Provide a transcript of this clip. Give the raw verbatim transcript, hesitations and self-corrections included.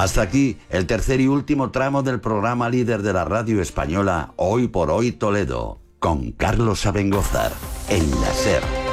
Hasta aquí el tercer y último tramo del programa líder de la radio española Hoy por Hoy Toledo, con Carlos Abengozar, en la SER.